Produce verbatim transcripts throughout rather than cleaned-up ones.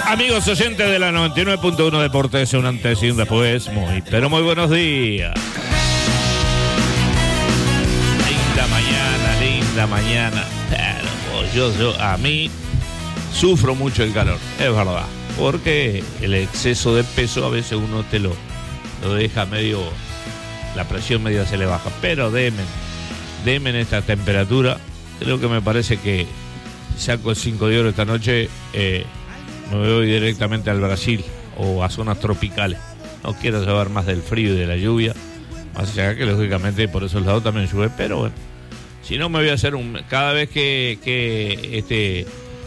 Amigos oyentes de la noventa y nueve punto uno Deportes, un antes y un después. Muy, pero muy buenos días. Linda mañana, linda mañana. Pero yo, yo, a mí sufro mucho el calor, es verdad. Porque el exceso de peso a veces uno te lo, lo deja medio, la presión media se le baja. Pero denme, denme en esta temperatura. Creo que me parece que saco el cinco de oro esta noche. Eh, Me voy directamente al Brasil o a zonas tropicales. No quiero saber más del frío y de la lluvia. Más allá que lógicamente por esos lados también llueve, pero bueno. Si no me voy a hacer un... Cada vez que, que, este,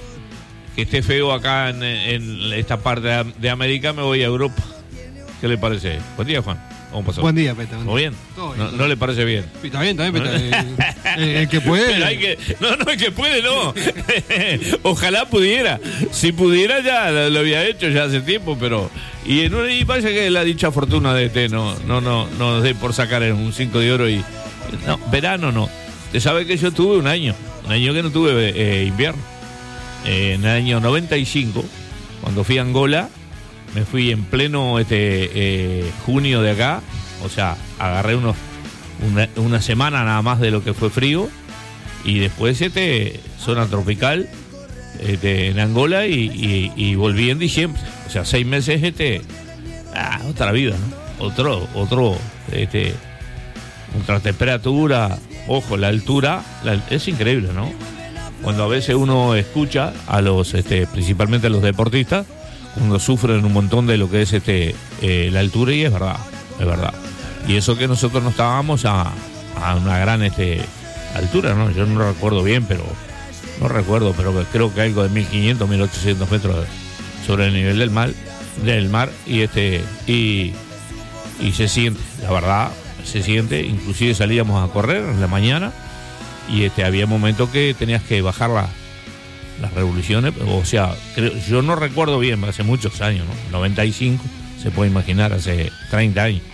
que esté feo acá en, en esta parte de América, me voy a Europa. ¿Qué le parece? Buen día, Juan. ¿Cómo pasó? Buen día, Peta. ¿Todo bien? Todo no, bien. ¿No le parece bien? Está bien, está bien, Peta. El, el, el que puede. Pero hay que, no, no, el que puede no. Ojalá pudiera. Si pudiera ya lo, lo había hecho ya hace tiempo, pero... Y, en una, y parece que la dicha fortuna de este no, no, no, no nos dé por sacar en un cinco de oro y... No, verano no. Usted sabe que yo tuve un año, un año que no tuve eh, invierno. Eh, en el año noventa y cinco, cuando fui a Angola, me fui en pleno este eh, junio de acá, o sea, agarré unos una, una semana nada más de lo que fue frío, y después este zona tropical este, en Angola y, y, y volví en diciembre, o sea, seis meses este, ah, otra vida, ¿no? Otro, otro, este, otra temperatura, ojo, la altura, la, es increíble, ¿no? Cuando a veces uno escucha a los, este, principalmente a los deportistas, cuando sufren un montón de lo que es este eh, la altura, y es verdad, es verdad. Y eso que nosotros no estábamos a, a una gran este altura, ¿no? Yo no lo recuerdo bien, pero no recuerdo, pero creo que algo de mil quinientos, mil ochocientos metros sobre el nivel del mar, del mar y este y, y se siente, la verdad, se siente. Inclusive salíamos a correr en la mañana y este había momentos que tenías que bajar la las revoluciones, o sea, creo, yo no recuerdo bien, hace muchos años, ¿no? noventa y cinco, se puede imaginar, hace treinta años.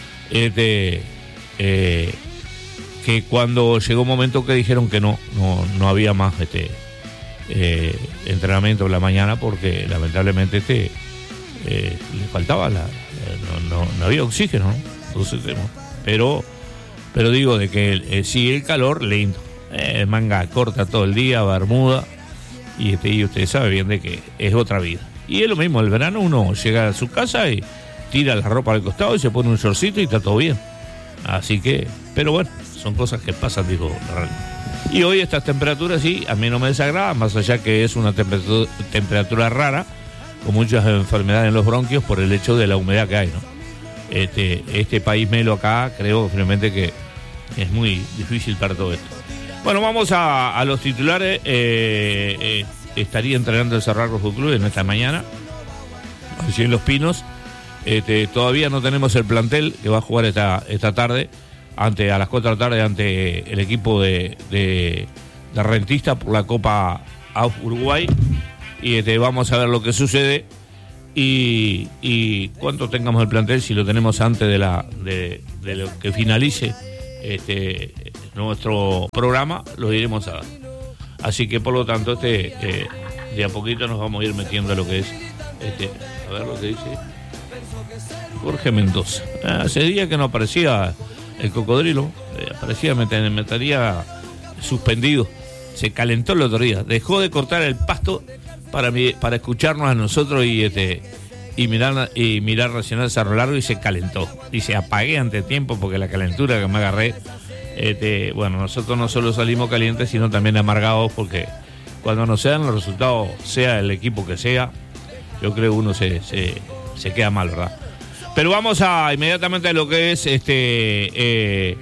Este, eh, que cuando llegó un momento que dijeron que no, no, no había más este eh, entrenamiento en la mañana porque lamentablemente este eh, le faltaba la, no, no, no había oxígeno, ¿no? Entonces, pero, pero digo de que eh, sí, el calor lindo, eh, manga corta todo el día, bermuda. Y, este, y usted sabe bien de que es otra vida. Y es lo mismo, el verano uno llega a su casa y tira la ropa al costado y se pone un shortcito y está todo bien. Así que, pero bueno, son cosas que pasan, dijo la. Y hoy estas temperaturas sí, a mí no me desagradan, más allá que es una temperatura, temperatura rara, con muchas enfermedades en los bronquios por el hecho de la humedad que hay, ¿no? Este, este país melo acá, creo finalmente que es muy difícil para todo esto. Bueno, vamos a, a los titulares. Eh, eh, estaría entrenando el Cerrado Fútbol Club en esta mañana, allí en Los Pinos. Este, todavía no tenemos el plantel que va a jugar esta, esta tarde, ante, a las cuatro de la tarde, ante el equipo de, de, de Rentista por la Copa A U F Uruguay. Y este, vamos a ver lo que sucede y, y cuánto tengamos el plantel, si lo tenemos antes de, la, de, de lo que finalice este nuestro programa, lo iremos a dar. Así que por lo tanto este eh, de a poquito nos vamos a ir metiendo a lo que es este, a ver lo que dice Jorge Mendoza. Ah, hace días que no aparecía el cocodrilo, eh, aparecía, me, me estaría suspendido. Se calentó el otro día, dejó de cortar el pasto para mi, para escucharnos a nosotros y este y mirar y mirar Nacional Cerro Largo, y se calentó. Dice, apagué ante tiempo porque la calentura que me agarré. Este, bueno, nosotros no solo salimos calientes, sino también amargados, porque cuando nos sean los resultados, sea el equipo que sea, yo creo que uno se, se, se queda mal, ¿verdad? Pero vamos a inmediatamente a lo que es este eh,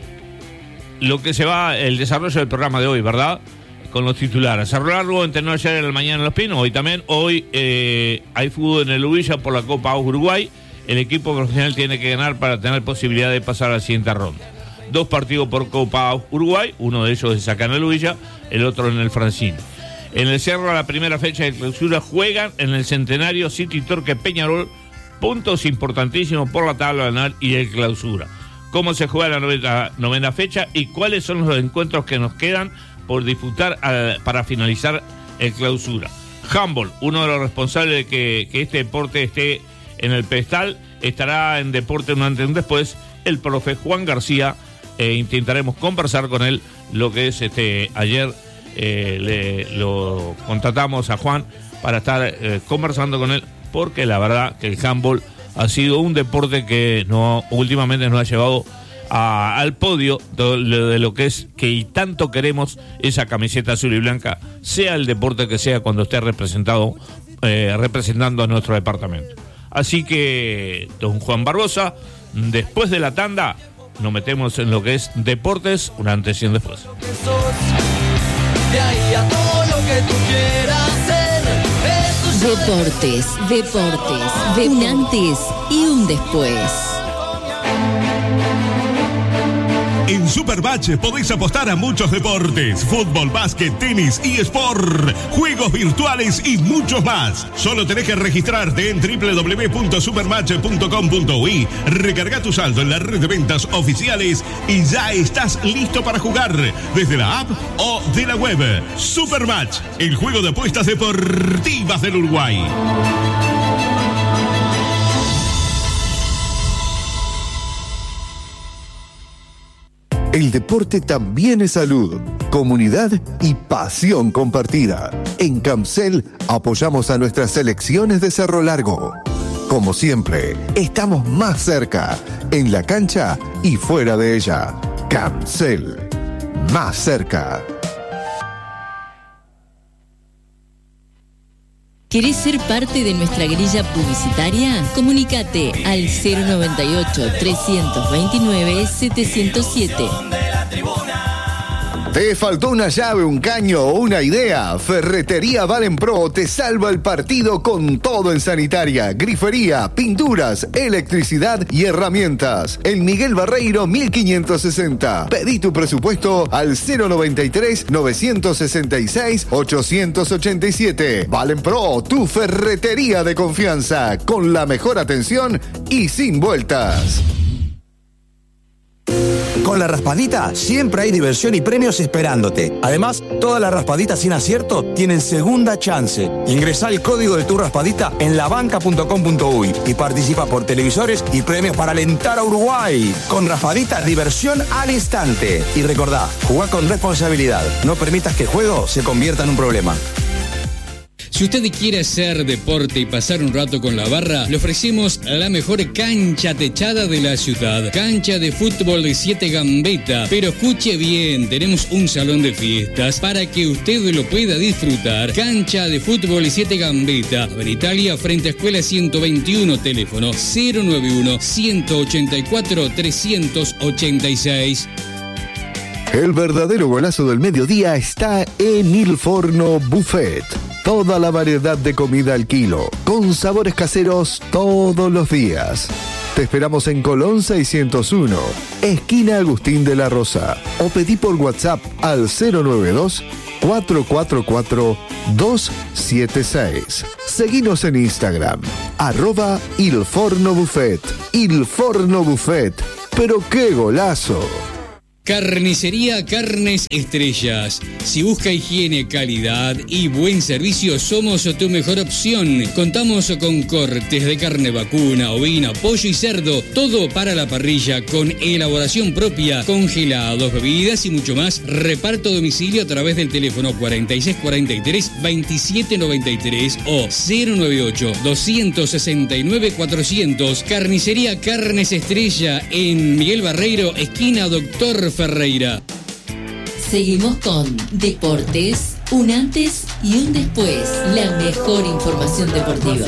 lo que se va, el desarrollo del programa de hoy, ¿verdad? Con los titulares. Cerro Largo entrenó ayer en la mañana en Los Pinos, hoy también. Hoy eh, hay fútbol en el Ubilla por la Copa A U F Uruguay. El equipo profesional tiene que ganar para tener posibilidad de pasar a la siguiente ronda. Dos partidos por Copa A U F Uruguay, uno de ellos es acá en el Ubilla, el otro en el Francini. En el Cerro, la primera fecha de clausura, juegan en el Centenario City Torque Peñarol, puntos importantísimos por la tabla anual y el clausura. ¿Cómo se juega la novena, novena fecha y cuáles son los encuentros que nos quedan por disputar a, para finalizar el clausura? handball. Uno de los responsables de que, que este deporte esté en el pedestal estará en deporte un antes y un después, el profe Juan García. Eh, intentaremos conversar con él lo que es este ayer eh, le, lo contratamos a Juan para estar eh, conversando con él, porque la verdad que el handball ha sido un deporte que no últimamente nos ha llevado a, al podio de, de lo que es que y tanto queremos esa camiseta azul y blanca, sea el deporte que sea, cuando esté representado eh, representando a nuestro departamento. Así que, don Juan Barbosa, después de la tanda nos metemos en lo que es deportes, un antes y un después. De ahí a todo lo que tú quieras hacer. Deportes, deportes, de un antes y un después. En Supermatch podéis apostar a muchos deportes: fútbol, básquet, tenis, eSport, juegos virtuales y muchos más. Solo tenés que registrarte en doble u doble u doble u punto supermatch punto com punto u i, recarga tu saldo en la red de ventas oficiales y ya estás listo para jugar desde la app o de la web. Supermatch, el juego de apuestas deportivas del Uruguay. El deporte también es salud, comunidad y pasión compartida. En Camcel apoyamos a nuestras selecciones de Cerro Largo. Como siempre, estamos más cerca, en la cancha y fuera de ella. Camcel, más cerca. ¿Querés ser parte de nuestra grilla publicitaria? Comunícate al cero noventa y ocho, trescientos veintinueve, setecientos siete. ¿Te faltó una llave, un caño o una idea? Ferretería Valenpro te salva el partido con todo en sanitaria, grifería, pinturas, electricidad y herramientas. En Miguel Barreiro mil quinientos sesenta. Pedí tu presupuesto al cero noventa y tres, novecientos sesenta y seis, ochocientos ochenta y siete. Valenpro, tu ferretería de confianza, con la mejor atención y sin vueltas. Con la raspadita siempre hay diversión y premios esperándote. Además, todas las raspaditas sin acierto tienen segunda chance. Ingresá el código de tu raspadita en labanca punto com punto u i y participa por televisores y premios para alentar a Uruguay. Con raspadita, diversión al instante. Y recordá, jugá con responsabilidad. No permitas que el juego se convierta en un problema. Si usted quiere hacer deporte y pasar un rato con la barra, le ofrecemos la mejor cancha techada de la ciudad. Cancha de fútbol de siete Gambetta. Pero escuche bien, tenemos un salón de fiestas para que usted lo pueda disfrutar. Cancha de fútbol de siete Gambetta. En Italia, frente a Escuela ciento veintiuno, teléfono cero noventa y uno, ciento ochenta y cuatro, trescientos ochenta y seis. El verdadero golazo del mediodía está en Il Forno Buffet. Toda la variedad de comida al kilo, con sabores caseros todos los días. Te esperamos en Colón seiscientos uno, esquina Agustín de la Rosa. O pedí por WhatsApp al cero noventa y dos, cuatro cuatro cuatro, dos siete seis. Seguinos en Instagram, arroba Il Forno Buffet. Il Forno Buffet. Pero qué golazo. Carnicería Carnes Estrellas. Si busca higiene, calidad y buen servicio, somos tu mejor opción. Contamos con cortes de carne vacuna, ovina, pollo y cerdo. Todo para la parrilla con elaboración propia, congelados, bebidas y mucho más. Reparto a domicilio a través del teléfono cuarenta y seis cuarenta y tres, veintisiete noventa y tres o cero noventa y ocho, doscientos sesenta y nueve, cuatrocientos. Carnicería Carnes Estrella en Miguel Barreiro, esquina Doctor Ferreira. Seguimos con Deportes, un antes y un después. La mejor información deportiva.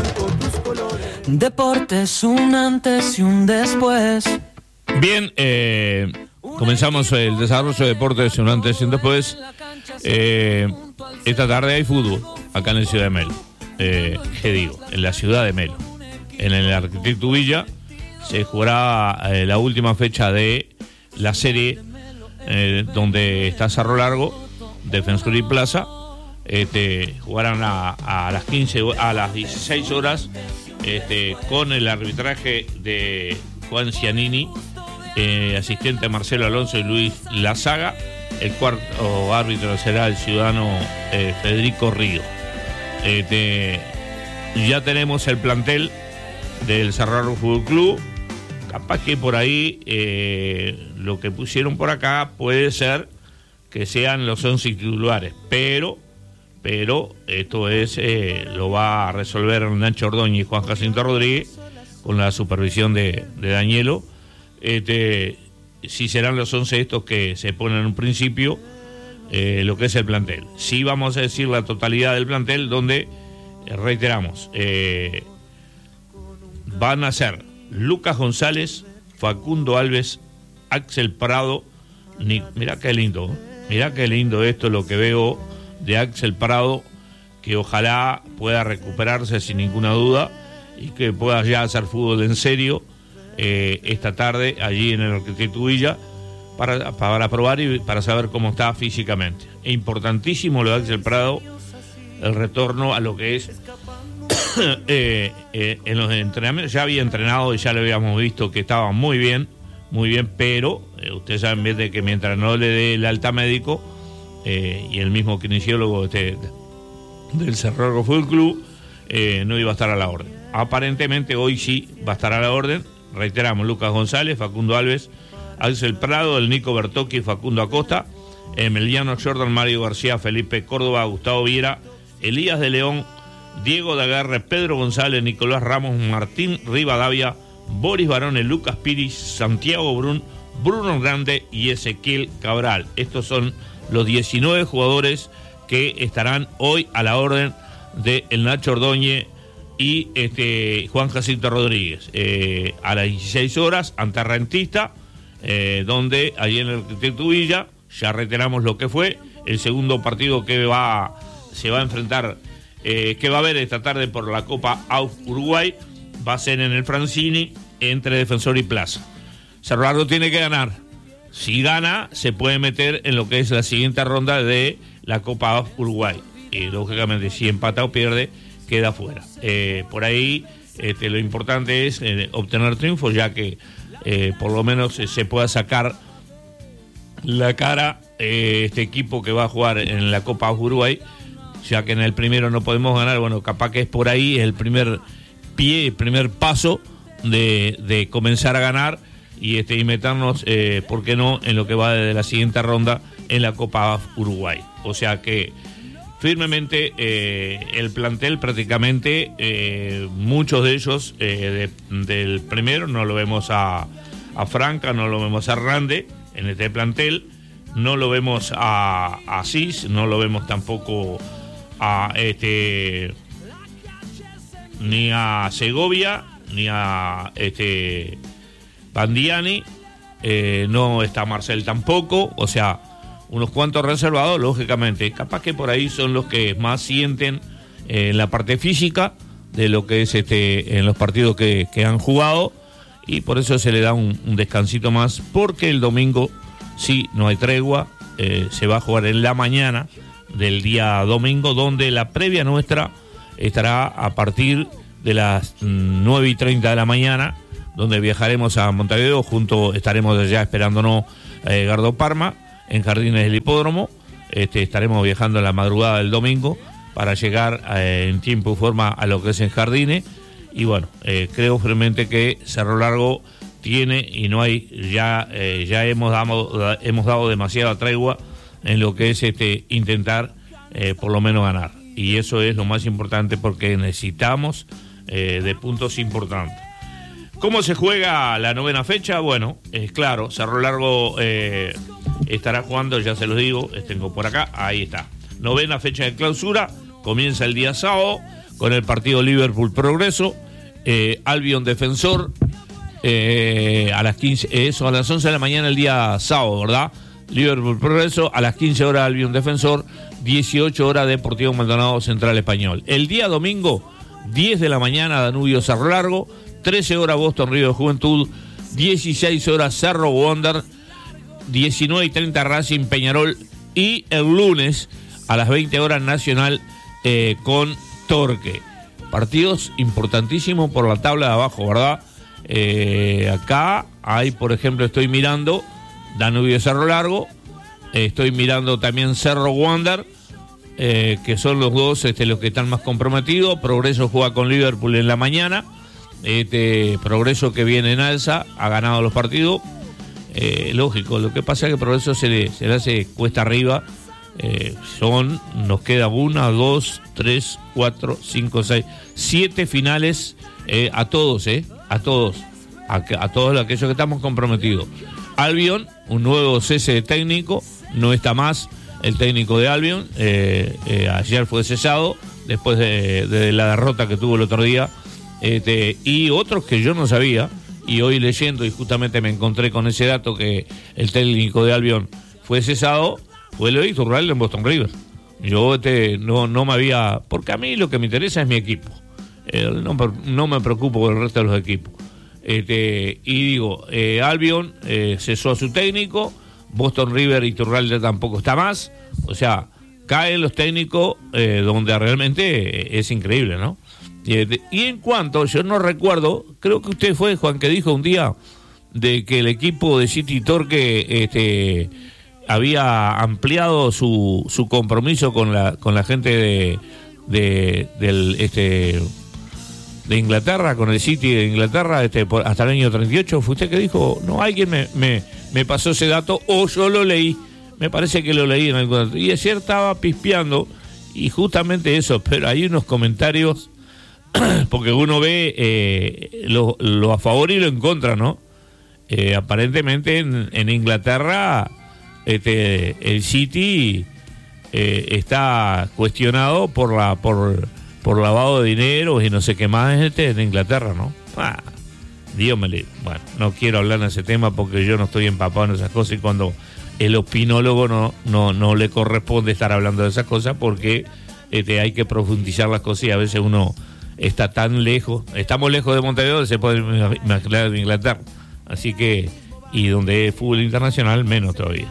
Deportes, un antes y un después. Bien, eh, comenzamos el desarrollo de deportes, un antes y un después. Eh, esta tarde hay fútbol acá en la ciudad de Melo. Eh, ¿Qué digo? En la ciudad de Melo. En el Arquitecto Villa se jugará eh, la última fecha de la serie eh, donde está Cerro Largo, Defensor y Plaza. Este, jugarán a, a las quince, a las dieciséis horas, este, con el arbitraje de Juan Cianini, eh, asistente Marcelo Alonso y Luis Lazaga. El cuarto árbitro será el ciudadano eh, Federico Río. este, ya tenemos el plantel del Cerro Largo Fútbol Club. Capaz que por ahí eh, lo que pusieron por acá puede ser que sean los once titulares, pero pero esto es eh, lo va a resolver Nacho Ordóñez y Juan Jacinto Rodríguez con la supervisión de, de Danielo. Este, si serán los once estos que se ponen en un principio, eh, lo que es el plantel. Sí vamos a decir la totalidad del plantel, donde, eh, reiteramos, eh, van a ser Lucas González, Facundo Alves, Axel Prado, ni, mirá qué lindo, mirá qué lindo esto lo que veo de Axel Prado, que ojalá pueda recuperarse sin ninguna duda y que pueda ya hacer fútbol en serio eh, esta tarde allí en el Arquitecto Villa para, para probar y para saber cómo está físicamente. Es importantísimo lo de Axel Prado, el retorno a lo que es eh, eh, en los entrenamientos. Ya había entrenado y ya lo habíamos visto que estaba muy bien, muy bien, pero eh, ustedes saben bien de que mientras no le dé el alta médico eh, y el mismo kinesiólogo de, de, del Cerro Largo Fútbol Club eh, no iba a estar a la orden. Aparentemente hoy sí va a estar a la orden. Reiteramos, Lucas González, Facundo Alves, Axel Prado, el Nico Bertocchi, Facundo Acosta, Emiliano Jordan, Mario García, Felipe Córdoba, Gustavo Viera, Elías de León, Diego de Agarre, Pedro González, Nicolás Ramos, Martín Rivadavia, Boris Barone, Lucas Piris, Santiago Brun, Bruno Grande y Ezequiel Cabral. Estos son los diecinueve jugadores que estarán hoy a la orden de el Nacho Ordóñez y este Juan Jacinto Rodríguez. Eh, a las dieciséis horas, ante Rentista, eh, donde allí en el Arquitecto Villa, ya reiteramos lo que fue, el segundo partido que va se va a enfrentar, eh, que va a haber esta tarde por la Copa A U F Uruguay, va a ser en el Francini, entre Defensor y Plaza. Cerro Largo tiene que ganar. Si gana, se puede meter en lo que es la siguiente ronda de la Copa A U F Uruguay. Y lógicamente, si empata o pierde, queda fuera. Eh, por ahí, este, lo importante es eh, obtener triunfos, ya que eh, por lo menos eh, se pueda sacar la cara eh, este equipo que va a jugar en la Copa A U F Uruguay, ya que en el primero no podemos ganar. Bueno, capaz que es por ahí el primer pie, el primer paso de, de comenzar a ganar y, este, y meternos, eh, ¿por qué no?, en lo que va desde la siguiente ronda en la Copa A U F Uruguay. O sea que firmemente eh, el plantel prácticamente, eh, muchos de ellos eh, de, del primero, no lo vemos a, a Franca, no lo vemos a Rande en este plantel, no lo vemos a, a Asís, no lo vemos tampoco a este ni a Segovia, ni a este Bandiani, eh, no está Marcel tampoco, o sea, unos cuantos reservados, lógicamente. Capaz que por ahí son los que más sienten eh, en la parte física de lo que es este en los partidos que, que han jugado, y por eso se le da un, un descansito más, porque el domingo sí no hay tregua, eh, se va a jugar en la mañana del día domingo, donde la previa nuestra estará a partir de las nueve y treinta de la mañana, donde viajaremos a Montevideo, junto estaremos allá esperándonos eh, Gardo Parma, en Jardines del Hipódromo. Este, estaremos viajando en la madrugada del domingo para llegar eh, en tiempo y forma a lo que es en Jardines. Y bueno, eh, creo firmemente que Cerro Largo tiene, y no hay, ya eh, ya hemos dado, hemos dado demasiada tregua en lo que es este intentar eh, por lo menos ganar. Y eso es lo más importante, porque necesitamos eh, de puntos importantes. ¿Cómo se juega la novena fecha? Bueno, es claro, Cerro Largo eh, estará jugando, ya se los digo, tengo por acá, ahí está. Novena fecha de clausura, comienza el día sábado con el partido Liverpool Progreso, eh, Albion Defensor, eh, a las quince, eso a las once de la mañana el día sábado, ¿verdad? Liverpool Progreso, a las quince horas Albion Defensor, dieciocho horas Deportivo Maldonado Central Español. El día domingo, diez de la mañana Danubio Cerro Largo, trece horas Boston Río de Juventud, dieciséis horas Cerro Wonder, diecinueve y treinta Racing Peñarol, y el lunes a las veinte horas Nacional eh, con Torque. Partidos importantísimos por la tabla de abajo, ¿verdad? Eh, acá hay, por ejemplo, estoy mirando Danubio Cerro Largo, eh, estoy mirando también Cerro Wander, eh, que son los dos este, los que están más comprometidos. Progreso juega con Liverpool en la mañana. Este Progreso, que viene en alza, ha ganado los partidos. Eh, lógico, lo que pasa es que Progreso se le, se le hace cuesta arriba. Eh, son, nos queda una, dos, tres, cuatro, cinco, seis, siete finales eh, a todos, eh, a todos, a, a todos aquellos que estamos comprometidos. Albion, un nuevo cese de técnico, no está más el técnico de Albion, eh, eh, ayer fue cesado después de, de la derrota que tuvo el otro día, este, y otros que yo no sabía, y hoy leyendo y justamente me encontré con ese dato que el técnico de Albion fue cesado. Fue Eloy Iturralde en Boston River. Yo este, no, no me había... Porque a mí lo que me interesa es mi equipo. Eh, no, no me preocupo por el resto de los equipos. Este, y digo, eh, Albion eh, cesó a su técnico, Boston River y Iturralde tampoco está más. O sea, caen los técnicos eh, donde realmente es increíble, ¿no? Y, este, y en cuanto, yo no recuerdo, creo que usted fue, Juan, que dijo un día de que el equipo de City Torque... Este, había ampliado su, su compromiso con la con la gente de, de del este de Inglaterra, con el City de Inglaterra, este por, hasta el año treinta y ocho. ¿Fue usted que dijo? No, alguien me, me, me pasó ese dato o yo lo leí. Me parece que lo leí en algún dato. Y ayer estaba pispeando y justamente eso, pero hay unos comentarios porque uno ve eh, lo, lo a favor y lo en contra, ¿no? Eh, aparentemente en, en Inglaterra Este, el City eh, está cuestionado por la por por lavado de dinero y no sé qué más este, en Inglaterra, ¿no? Ah, Dios me libre. Bueno, no quiero hablar de ese tema porque yo no estoy empapado en esas cosas, y cuando el opinólogo no no no le corresponde estar hablando de esas cosas porque este, hay que profundizar las cosas, y a veces uno está tan lejos, estamos lejos de Montevideo, se puede imaginar de Inglaterra, así que, y donde es fútbol internacional menos todavía.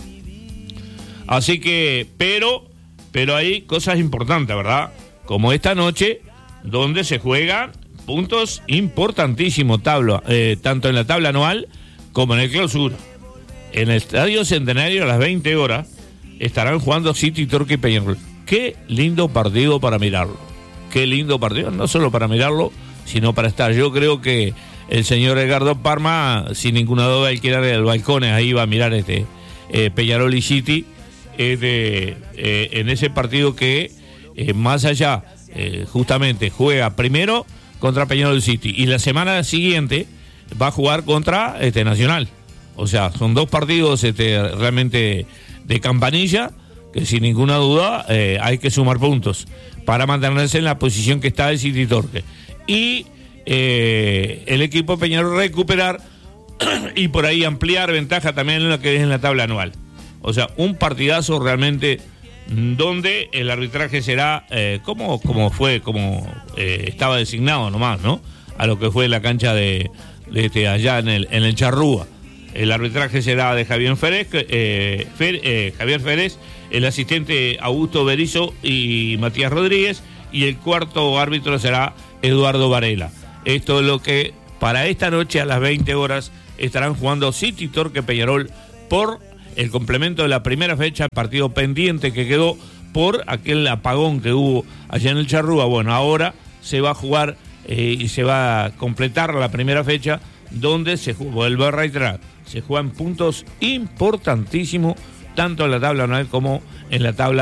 Así que, pero, pero hay cosas importantes, ¿verdad? Como esta noche, donde se juegan puntos importantísimos, tabla, eh, tanto en la tabla anual como en el clausura. En el Estadio Centenario a las veinte horas estarán jugando City Torque y Peñarol. Qué lindo partido para mirarlo. Qué lindo partido, no solo para mirarlo, sino para estar. Yo creo que el señor Edgardo Parma, sin ninguna duda, alquilar el balcón, ahí va a mirar este eh, Peñarol y City. Eh, de, eh, en ese partido que eh, más allá eh, justamente juega primero contra Peñarol City y la semana siguiente va a jugar contra este Nacional. O sea, son dos partidos este, realmente de campanilla que sin ninguna duda eh, hay que sumar puntos para mantenerse en la posición que está el City Torque y eh, el equipo Peñarol recuperar y por ahí ampliar ventaja también en lo que es en la tabla anual. O sea, un partidazo realmente donde el arbitraje será eh, como, como fue, como eh, estaba designado nomás, ¿no? A lo que fue la cancha de, de este, allá en el, en el Charrúa. El arbitraje será de Javier Férez, eh, Fer, eh, Javier Férez, el asistente Augusto Berizo y Matías Rodríguez, y el cuarto árbitro será Eduardo Varela. Esto es lo que para esta noche a las veinte horas estarán jugando City Torque Peñarol por el complemento de la primera fecha, partido pendiente que quedó por aquel apagón que hubo allá en el Charrúa. Bueno, ahora se va a jugar eh, y se va a completar la primera fecha, donde se vuelve a reiterar, se juegan puntos importantísimos tanto en la tabla anual como en la tabla